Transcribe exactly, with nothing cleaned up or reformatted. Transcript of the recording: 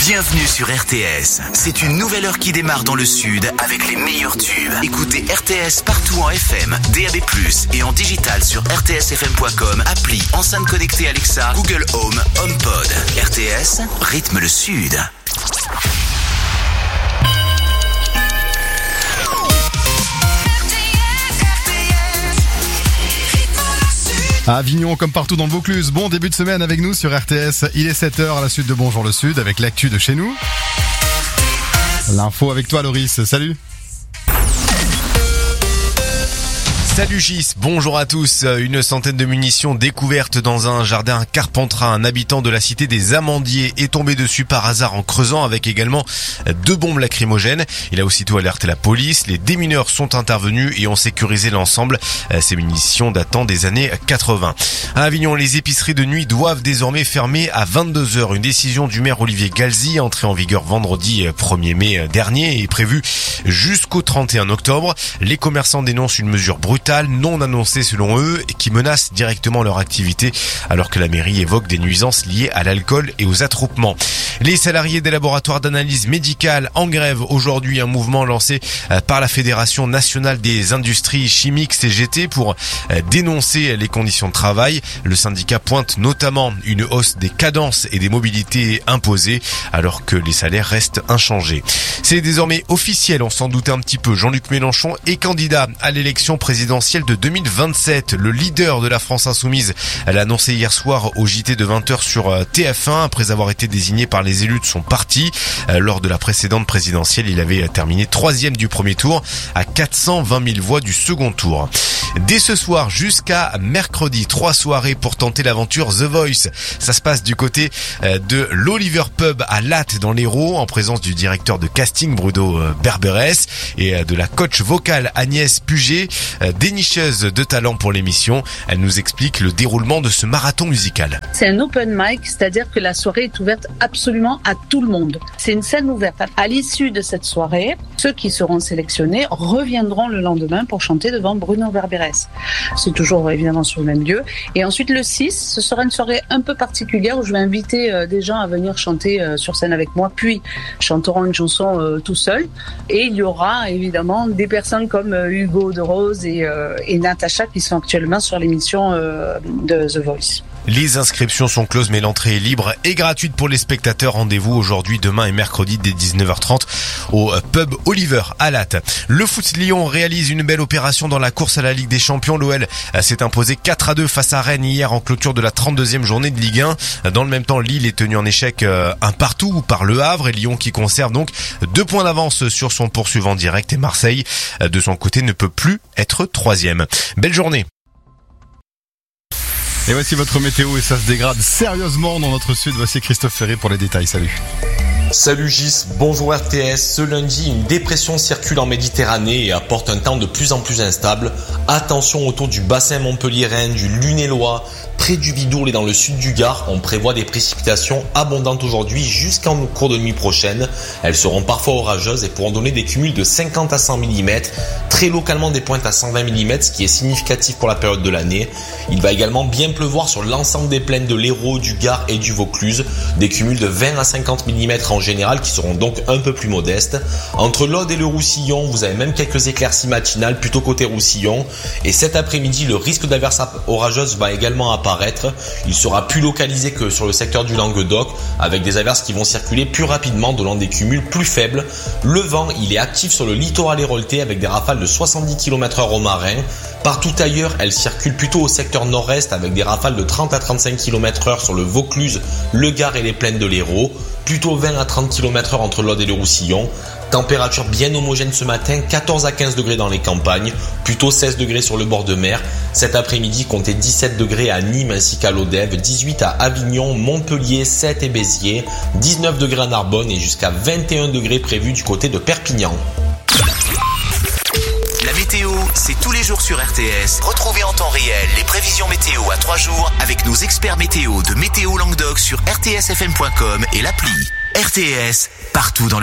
Bienvenue sur R T S. C'est une nouvelle heure qui démarre dans le sud avec les meilleurs tubes. Écoutez R T S partout en F M, D A B plus, et en digital sur r t s f m point com, appli, enceinte connectée Alexa, Google Home, HomePod. R T S, rythme le sud. À Avignon, comme partout dans le Vaucluse, bon début de semaine avec nous sur R T S. Il est sept heures à la suite de Bonjour le Sud avec l'actu de chez nous. L'info avec toi Loris, salut. Salut Gis, bonjour à tous. Une centaine de munitions découvertes dans un jardin à Carpentras. Un habitant de la cité des Amandiers est tombé dessus par hasard en creusant, avec également deux bombes lacrymogènes. Il a aussitôt alerté la police. Les démineurs sont intervenus et ont sécurisé l'ensemble. Ces munitions datant des années quatre-vingts. À Avignon, les épiceries de nuit doivent désormais fermer à vingt-deux heures. Une décision du maire Olivier Galzi, entrée en vigueur vendredi premier mai dernier, est prévue jusqu'au trente et un octobre. Les commerçants dénoncent une mesure brutale, non annoncée selon eux, et qui menace directement leur activité, alors que la mairie évoque des nuisances liées à l'alcool et aux attroupements. Les salariés des laboratoires d'analyse médicale en grève aujourd'hui, un mouvement lancé par la Fédération nationale des industries chimiques C G T pour dénoncer les conditions de travail. Le syndicat pointe notamment une hausse des cadences et des mobilités imposées, alors que les salaires restent inchangés. C'est désormais officiel, on s'en doutait un petit peu. Jean-Luc Mélenchon est candidat à l'élection présidentielle de deux mille vingt-sept. Le leader de la France Insoumise l'a annoncé hier soir au J T de vingt heures sur T F un, après avoir été désigné par les élus de son parti. Lors de la précédente présidentielle, il avait terminé troisième du premier tour à quatre cent vingt mille voix du second tour. Dès ce soir jusqu'à mercredi, trois soirées pour tenter l'aventure The Voice. Ça se passe du côté de l'Oliver Pub à Latte dans l'Hérault, en présence du directeur de casting Bruno Berberès et de la coach vocale Agnès Puget, dénicheuse de talent pour l'émission. Elle nous explique le déroulement de ce marathon musical. C'est un open mic, c'est-à-dire que la soirée est ouverte absolument à tout le monde. C'est une scène ouverte. À l'issue de cette soirée, ceux qui seront sélectionnés reviendront le lendemain pour chanter devant Bruno Berberès. C'est toujours évidemment sur le même lieu. Et ensuite le six, ce sera une soirée un peu particulière où je vais inviter euh, des gens à venir chanter euh, sur scène avec moi, puis chanteront une chanson euh, tout seul. Et il y aura évidemment des personnes comme euh, Hugo de Rose et, euh, et Natacha qui sont actuellement sur l'émission euh, de The Voice. Les inscriptions sont closes, mais l'entrée est libre et gratuite pour les spectateurs. Rendez-vous aujourd'hui, demain et mercredi dès dix-neuf heures trente au pub Oliver à Latte. Le Foot Lyon réalise une belle opération dans la course à la Ligue des Champions. L'O L s'est imposé quatre à deux face à Rennes hier en clôture de la trente-deuxième journée de Ligue un. Dans le même temps, Lille est tenu en échec un partout par Le Havre, et Lyon qui conserve donc deux points d'avance sur son poursuivant direct, et Marseille de son côté ne peut plus être troisième. Belle journée. Et voici votre météo, et ça se dégrade sérieusement dans notre sud. Voici Christophe Ferré pour les détails. Salut. Salut Gis, bonjour R T S. Ce lundi, une dépression circule en Méditerranée et apporte un temps de plus en plus instable. Attention autour du bassin montpelliérain, du Lunélois, près du Vidourle et dans le sud du Gard. On prévoit des précipitations abondantes aujourd'hui jusqu'en cours de nuit prochaine. Elles seront parfois orageuses et pourront donner des cumuls de cinquante à cent millimètres. Très localement des pointes à cent vingt millimètres, ce qui est significatif pour la période de l'année. Il va également bien pleuvoir sur l'ensemble des plaines de l'Hérault, du Gard et du Vaucluse. Des cumuls de vingt à cinquante millimètres en général qui seront donc un peu plus modestes. Entre l'Aude et le Roussillon, vous avez même quelques éclaircies matinales plutôt côté Roussillon. Et cet après-midi, le risque d'averse orageuse va également apparaître. Il sera plus localisé que sur le secteur du Languedoc, avec des averses qui vont circuler plus rapidement, donnant des cumuls plus faibles. Le vent, il est actif sur le littoral héroltais avec des rafales de soixante-dix kilomètres heure au marin. Partout ailleurs, elle circule plutôt au secteur nord-est avec des rafales de trente à trente-cinq kilomètres heure sur le Vaucluse, le Gard et les plaines de l'Hérault. Plutôt vingt à trente kilomètres heure entre l'Aude et le Roussillon. Température bien homogène ce matin, quatorze à quinze degrés dans les campagnes, plutôt seize degrés sur le bord de mer. Cet après-midi, comptez dix-sept degrés à Nîmes ainsi qu'à Lodève, dix-huit à Avignon, Montpellier, Sète et Béziers, dix-neuf degrés à Narbonne et jusqu'à vingt et un degrés prévus du côté de Perpignan. La météo, c'est tous les jours sur R T S. Retrouvez en temps réel les prévisions météo à trois jours avec nos experts météo de Météo Languedoc sur r t s f m point com et l'appli. R T S, partout dans le